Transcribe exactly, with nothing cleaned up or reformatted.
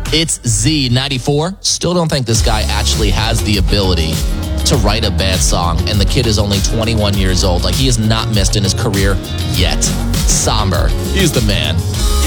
It's Z ninety-four. Still don't think this guy actually has the ability to write a bad song, and the kid is only twenty-one years old. Like, he has not missed in his career yet. Somber. He's the man.